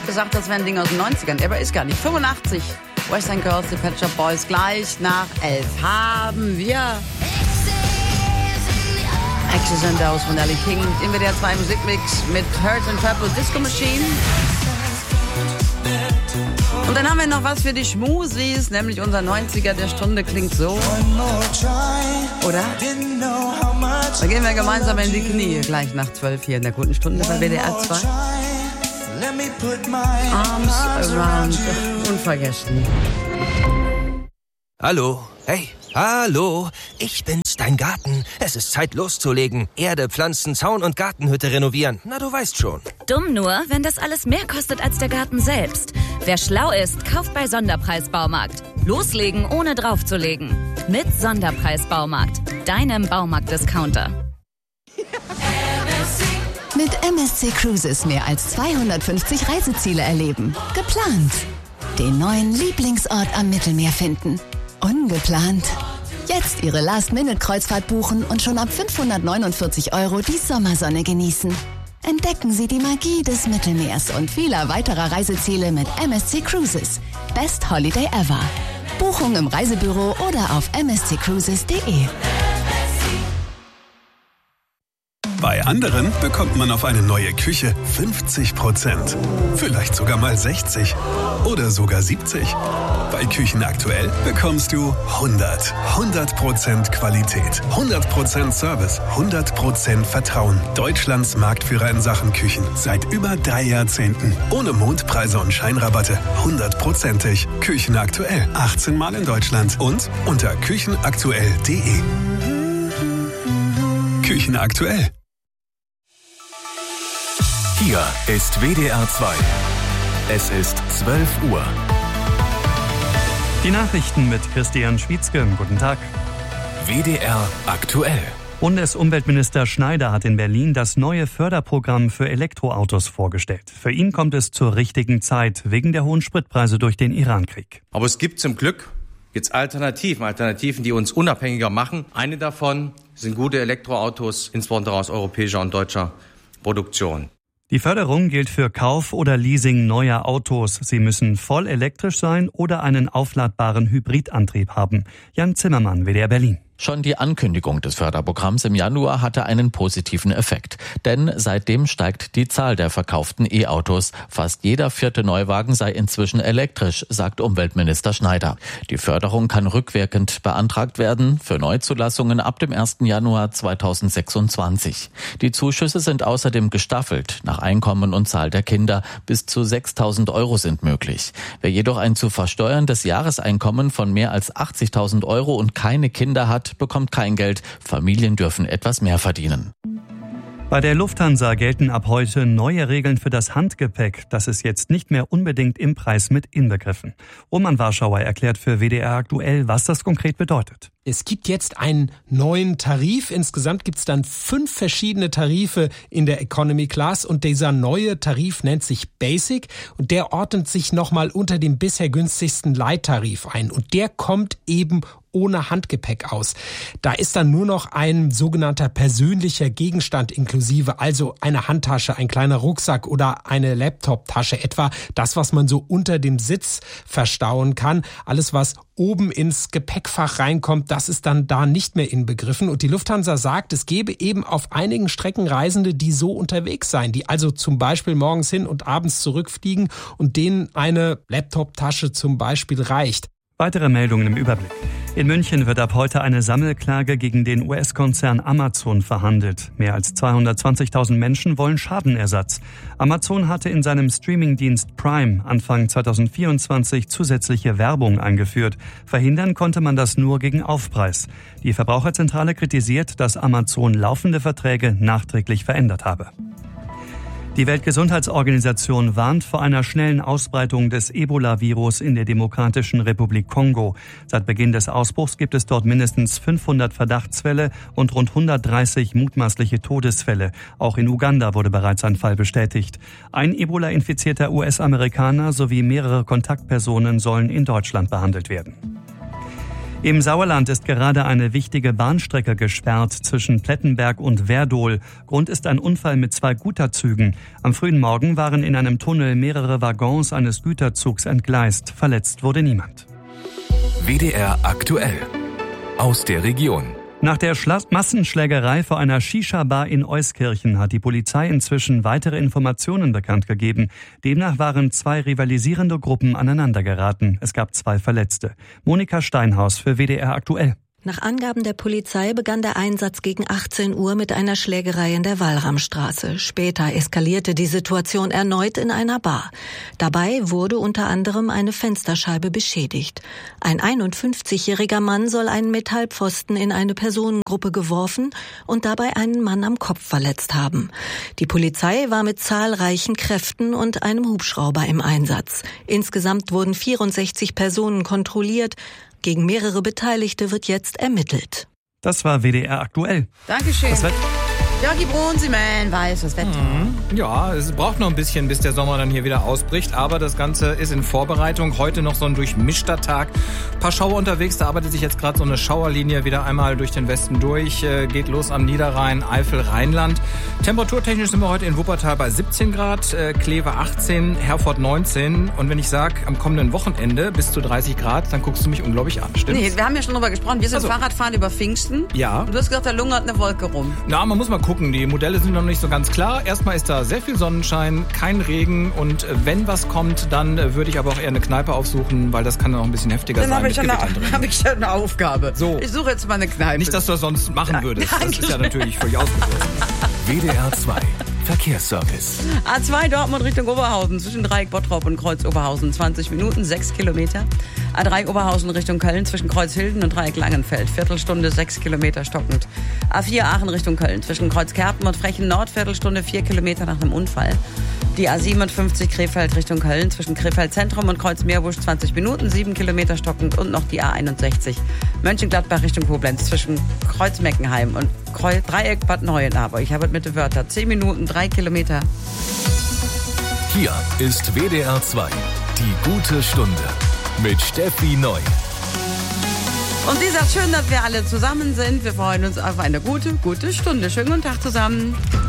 fast gesagt, das wäre ein Ding aus den 90ern, aber ist gar nicht. 85. Western Girls, die Pet Shop Boys, gleich nach 11 haben wir X's and O's von Ellie King. In WDR 2 Musikmix mit Hurt and Purple Disco Machine. Und dann haben wir noch was für die Schmusis, nämlich unser 90er der Stunde klingt so. Oder? Da gehen wir gemeinsam in die Knie, gleich nach 12 hier in der guten Stunde bei WDR 2. Arms around, unvergessen. Hallo, hey, hallo, ich bin's, dein Garten. Es ist Zeit loszulegen. Erde, Pflanzen, Zaun und Gartenhütte renovieren. Na, du weißt schon. Dumm nur, wenn das alles mehr kostet als der Garten selbst. Wer schlau ist, kauft bei Sonderpreis Baumarkt. Loslegen, ohne draufzulegen. Mit Sonderpreis Baumarkt, deinem Baumarkt-Discounter. Mit MSC Cruises mehr als 250 Reiseziele erleben. Geplant. Den neuen Lieblingsort am Mittelmeer finden. Ungeplant. Jetzt Ihre Last-Minute-Kreuzfahrt buchen und schon ab 549 € die Sommersonne genießen. Entdecken Sie die Magie des Mittelmeers und vieler weiterer Reiseziele mit MSC Cruises. Best Holiday ever. Buchung im Reisebüro oder auf msccruises.de. Bei anderen bekommt man auf eine neue Küche 50%. Vielleicht sogar mal 60 oder sogar 70. Bei Küchen aktuell bekommst du 100% Qualität, 100% Service, 100% Vertrauen. Deutschlands Marktführer in Sachen Küchen seit über 3 Jahrzehnten. Ohne Mondpreise und Scheinrabatte, 100%ig. Küchen aktuell, 18 Mal in Deutschland und unter küchenaktuell.de. Küchen aktuell. Hier ist WDR 2. Es ist 12 Uhr. Die Nachrichten mit Christian Schwietzke. Guten Tag. WDR aktuell. Bundesumweltminister Schneider hat in Berlin das neue Förderprogramm für Elektroautos vorgestellt. Für ihn kommt es zur richtigen Zeit, wegen der hohen Spritpreise durch den Irankrieg. Aber es gibt zum Glück jetzt Alternativen, die uns unabhängiger machen. Eine davon sind gute Elektroautos, insbesondere aus europäischer und deutscher Produktion. Die Förderung gilt für Kauf oder Leasing neuer Autos. Sie müssen voll elektrisch sein oder einen aufladbaren Hybridantrieb haben. Jan Zimmermann, WDR Berlin. Schon die Ankündigung des Förderprogramms im Januar hatte einen positiven Effekt. Denn seitdem steigt die Zahl der verkauften E-Autos. Fast jeder 4. Neuwagen sei inzwischen elektrisch, sagt Umweltminister Schneider. Die Förderung kann rückwirkend beantragt werden für Neuzulassungen ab dem 1. Januar 2026. Die Zuschüsse sind außerdem gestaffelt nach Einkommen und Zahl der Kinder. Bis zu 6.000 € sind möglich. Wer jedoch ein zu versteuerndes Jahreseinkommen von mehr als 80.000 € und keine Kinder hat, bekommt kein Geld. Familien dürfen etwas mehr verdienen. Bei der Lufthansa gelten ab heute neue Regeln für das Handgepäck. Das ist jetzt nicht mehr unbedingt im Preis mit inbegriffen. Roman Warschauer erklärt für WDR aktuell, was das konkret bedeutet. Es gibt jetzt einen neuen Tarif. Insgesamt gibt es dann 5 verschiedene Tarife in der Economy Class und dieser neue Tarif nennt sich Basic und der ordnet sich nochmal unter dem bisher günstigsten Light-Tarif ein und der kommt eben ohne Handgepäck aus. Da ist dann nur noch ein sogenannter persönlicher Gegenstand inklusive, also eine Handtasche, ein kleiner Rucksack oder eine Laptoptasche, etwa das, was man so unter dem Sitz verstauen kann. Alles, was oben ins Gepäckfach reinkommt, das ist dann da nicht mehr inbegriffen. Und die Lufthansa sagt, es gebe eben auf einigen Strecken Reisende, die so unterwegs seien, die also zum Beispiel morgens hin und abends zurückfliegen und denen eine Laptoptasche zum Beispiel reicht. Weitere Meldungen im Überblick. In München wird ab heute eine Sammelklage gegen den US-Konzern Amazon verhandelt. Mehr als 220.000 Menschen wollen Schadenersatz. Amazon hatte in seinem Streamingdienst Prime Anfang 2024 zusätzliche Werbung eingeführt. Verhindern konnte man das nur gegen Aufpreis. Die Verbraucherzentrale kritisiert, dass Amazon laufende Verträge nachträglich verändert habe. Die Weltgesundheitsorganisation warnt vor einer schnellen Ausbreitung des Ebola-Virus in der Demokratischen Republik Kongo. Seit Beginn des Ausbruchs gibt es dort mindestens 500 Verdachtsfälle und rund 130 mutmaßliche Todesfälle. Auch in Uganda wurde bereits ein Fall bestätigt. Ein Ebola-infizierter US-Amerikaner sowie mehrere Kontaktpersonen sollen in Deutschland behandelt werden. Im Sauerland ist gerade eine wichtige Bahnstrecke gesperrt zwischen Plettenberg und Werdohl. Grund ist ein Unfall mit 2 Güterzügen. Am frühen Morgen waren in einem Tunnel mehrere Waggons eines Güterzugs entgleist. Verletzt wurde niemand. WDR aktuell. Aus der Region. Nach der Massenschlägerei vor einer Shisha-Bar in Euskirchen hat die Polizei inzwischen weitere Informationen bekannt gegeben. Demnach waren 2 rivalisierende Gruppen aneinandergeraten. Es gab 2 Verletzte. Monika Steinhaus für WDR aktuell. Nach Angaben der Polizei begann der Einsatz gegen 18 Uhr mit einer Schlägerei in der Walramstraße. Später eskalierte die Situation erneut in einer Bar. Dabei wurde unter anderem eine Fensterscheibe beschädigt. Ein 51-jähriger Mann soll einen Metallpfosten in eine Personengruppe geworfen und dabei einen Mann am Kopf verletzt haben. Die Polizei war mit zahlreichen Kräften und einem Hubschrauber im Einsatz. Insgesamt wurden 64 Personen kontrolliert. Gegen mehrere Beteiligte wird jetzt ermittelt. Das war WDR aktuell. Dankeschön. Das Wetter. Jörgi Brunsiman weiß das Wetter. Ja, es braucht noch ein bisschen, bis der Sommer dann hier wieder ausbricht. Aber das Ganze ist in Vorbereitung. Heute noch so ein durchmischter Tag. Ein paar Schauer unterwegs. Da arbeitet sich jetzt gerade so eine Schauerlinie wieder einmal durch den Westen durch. Geht los am Niederrhein, Eifel, Rheinland. Temperaturtechnisch sind wir heute in Wuppertal bei 17 Grad, Kleve 18, Herford 19. Und wenn ich sage, am kommenden Wochenende bis zu 30 Grad, dann guckst du mich unglaublich an. Stimmt's? Nee, wir haben ja schon drüber gesprochen. Wir sind Fahrradfahren über Pfingsten. Ja. Und du hast gesagt, da lungert eine Wolke rum. Na, man muss mal gucken. Die Modelle sind noch nicht so ganz klar. Erstmal ist da sehr viel Sonnenschein, kein Regen. Und wenn was kommt, dann würde ich aber auch eher eine Kneipe aufsuchen, weil das kann dann auch ein bisschen heftiger sein. Dann habe ich ja eine Aufgabe. So. Ich suche jetzt mal eine Kneipe. Nicht, dass du das sonst machen würdest. Das ist ja natürlich völlig ausgeschlossen. WDR 2 Verkehrsservice. A2 Dortmund Richtung Oberhausen zwischen Dreieck Bottrop und Kreuz Oberhausen 20 Minuten, 6 Kilometer. A3 Oberhausen Richtung Köln zwischen Kreuz Hilden und Dreieck Langenfeld, Viertelstunde 6 Kilometer stockend. A4 Aachen Richtung Köln zwischen Kreuz Kerpen und Frechen Nord, Viertelstunde 4 Kilometer nach einem Unfall. Die A57 Krefeld Richtung Köln zwischen Krefeld Zentrum und Kreuz Meerbusch 20 Minuten, 7 Kilometer stockend. Und noch die A61 Mönchengladbach Richtung Koblenz zwischen Kreuz Meckenheim und Dreieck Bad Neuenahr. Ich habe mit den Wörtern 10 Minuten, 3 Kilometer. Hier ist WDR 2, die gute Stunde mit Steffi Neu. Und sie sagt, schön, dass wir alle zusammen sind. Wir freuen uns auf eine gute Stunde. Schönen guten Tag zusammen.